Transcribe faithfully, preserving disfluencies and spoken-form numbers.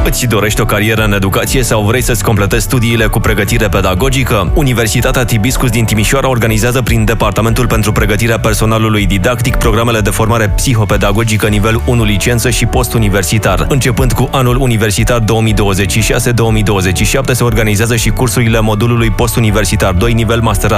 Îți dorești o carieră în educație sau vrei să-ți completezi studiile cu pregătire pedagogică? Universitatea Tibiscus din Timișoara organizează prin Departamentul pentru Pregătirea Personalului Didactic programele de formare psihopedagogică nivel unu licență și postuniversitar. Începând cu anul universitar două mii douăzeci și șase două mii douăzeci și șapte se organizează și cursurile modulului postuniversitar doi nivel masterat